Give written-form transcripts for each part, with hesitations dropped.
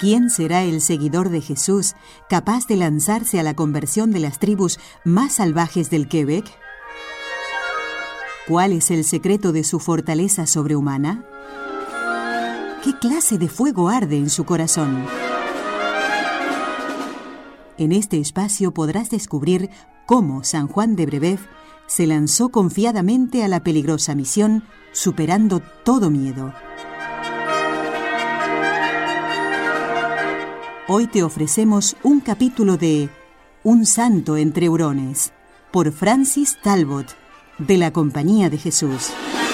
¿Quién será el seguidor de Jesús capaz de lanzarse a la conversión de las tribus más salvajes del Quebec? ¿Cuál es el secreto de su fortaleza sobrehumana? ¿Qué clase de fuego arde en su corazón? En este espacio podrás descubrir cómo San Juan de Brébeuf se lanzó confiadamente a la peligrosa misión, superando todo miedo. Hoy te ofrecemos un capítulo de Un santo entre hurones, por Francis Talbot, de la Compañía de Jesús.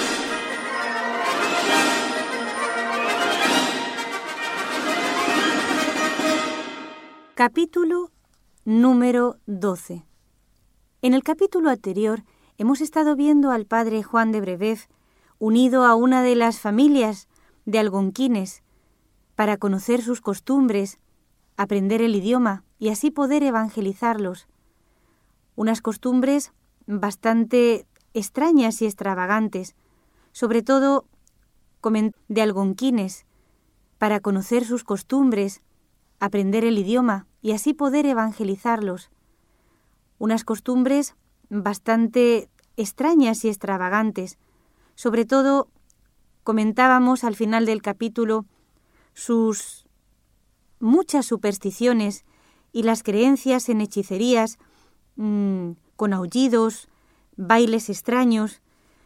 Capítulo número 12. En el capítulo anterior hemos estado viendo al padre Juan de Brébeuf unido a una de las familias de algonquines para conocer sus costumbres, aprender el idioma y así poder evangelizarlos. Unas costumbres bastante extrañas y extravagantes, sobre todo de algonquines, para conocer sus costumbres, aprender el idioma y así poder evangelizarlos. Unas costumbres bastante extrañas y extravagantes, sobre todo comentábamos al final del capítulo sus muchas supersticiones y las creencias en hechicerías, con aullidos, bailes extraños,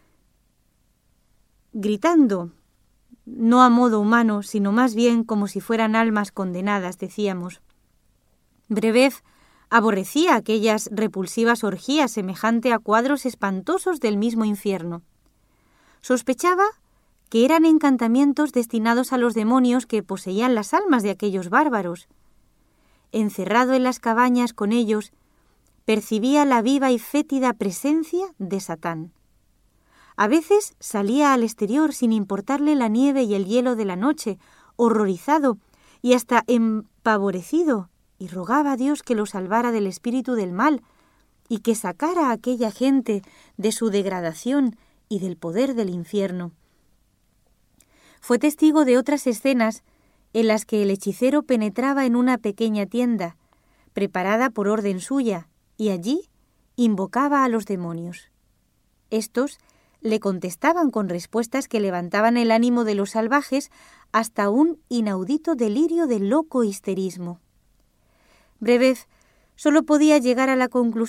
gritando, no a modo humano, sino más bien como si fueran almas condenadas, decíamos. Brébeuf aborrecía aquellas repulsivas orgías semejante a cuadros espantosos del mismo infierno. Sospechaba que eran encantamientos destinados a los demonios que poseían las almas de aquellos bárbaros. Encerrado en las cabañas con ellos, percibía la viva y fétida presencia de Satán. A veces salía al exterior sin importarle la nieve y el hielo de la noche, horrorizado y hasta empavorecido, y rogaba a Dios que lo salvara del espíritu del mal y que sacara a aquella gente de su degradación y del poder del infierno. Fue testigo de otras escenas en las que el hechicero penetraba en una pequeña tienda, preparada por orden suya, y allí invocaba a los demonios. Estos le contestaban con respuestas que levantaban el ánimo de los salvajes hasta un inaudito delirio de loco histerismo. Brébeuf solo podía llegar a la conclusión